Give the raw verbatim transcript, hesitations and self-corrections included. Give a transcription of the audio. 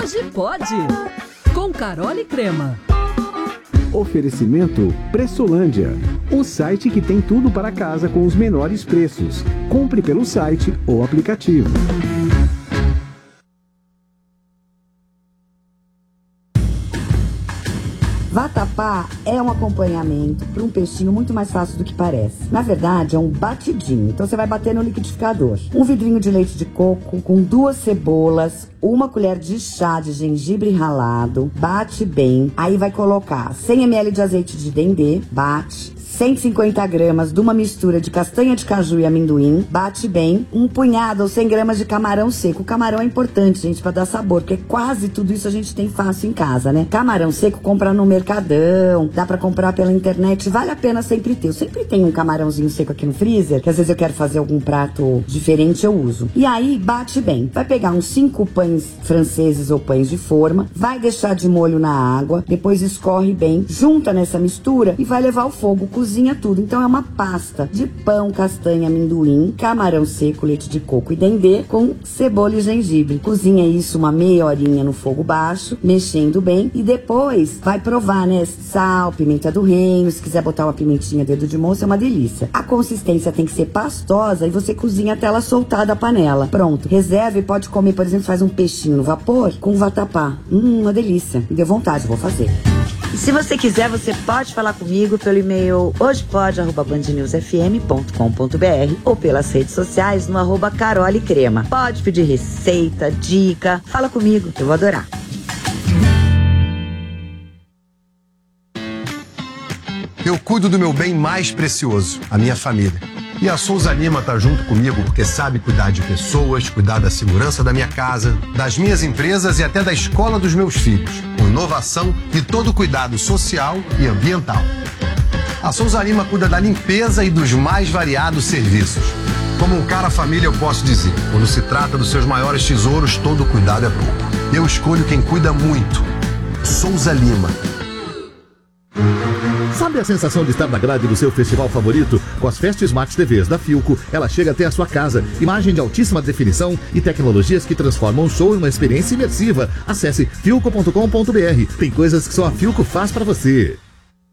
Hoje pode! Com Carol e Crema. Oferecimento Pressolândia, o site que tem tudo para casa com os menores preços. Compre pelo site ou aplicativo. Vatapá é um acompanhamento para um peixinho muito mais fácil do que parece. Na verdade, é um batidinho. Então você vai bater no liquidificador. Um vidrinho de leite de coco com duas cebolas, uma colher de chá de gengibre ralado, bate bem. Aí vai colocar cem mililitros de azeite de dendê, bate. cento e cinquenta gramas de uma mistura de castanha de caju e amendoim, bate bem. Um punhado ou cem gramas de camarão seco. O camarão é importante, gente, pra dar sabor, porque quase tudo isso a gente tem fácil em casa, né? Camarão seco, comprar no Mercadão, dá pra comprar pela internet, vale a pena sempre ter. Eu sempre tenho um camarãozinho seco aqui no freezer, que às vezes eu quero fazer algum prato diferente, eu uso. E aí, bate bem. Vai pegar uns cinco pães franceses ou pães de forma, vai deixar de molho na água, depois escorre bem, junta nessa mistura e vai levar ao fogo, cozinha tudo. Então é uma pasta de pão, castanha, amendoim, camarão seco, leite de coco e dendê com cebola e gengibre. Cozinha isso uma meia horinha no fogo baixo, mexendo bem, e depois vai provar, né? Sal, pimenta do reino, se quiser botar uma pimentinha dedo de moça, é uma delícia. A consistência tem que ser pastosa e você cozinha até ela soltar da panela. Pronto. Reserva e pode comer, por exemplo, faz um peixinho no vapor com vatapá. Hum, uma delícia. Me deu vontade, vou fazer. E se você quiser, você pode falar comigo pelo e-mail hojepode arroba band news f m ponto com ponto b r ou pelas redes sociais no arroba Carol e Crema. Pode pedir receita, dica, fala comigo, eu vou adorar. Eu cuido do meu bem mais precioso, a minha família. E a Souza Lima tá junto comigo porque sabe cuidar de pessoas, cuidar da segurança da minha casa, das minhas empresas e até da escola dos meus filhos, com inovação e todo cuidado social e ambiental. A Souza Lima cuida da limpeza e dos mais variados serviços. Como um cara família, eu posso dizer, quando se trata dos seus maiores tesouros, todo cuidado é pouco. Eu escolho quem cuida muito. Souza Lima. Sabe a sensação de estar na grade do seu festival favorito? Com as Fest Smart T Vs da Philco, ela chega até a sua casa. Imagem de altíssima definição e tecnologias que transformam o show em uma experiência imersiva. Acesse philco ponto com ponto b r. Tem coisas que só a Philco faz pra você.